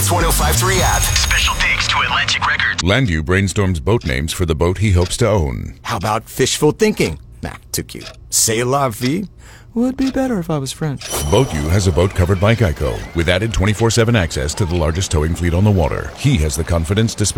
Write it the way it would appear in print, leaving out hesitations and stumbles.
Hits 105.3 app. Special thanks to Atlantic Records. Landu brainstorms boat names for the boat he hopes to own. How about fishful thinking? Nah, too cute. C'est la vie? Would be better if I was French. BoatU has a boat covered by Geico with added 24/7 access to the largest towing fleet on the water. He has the confidence to spend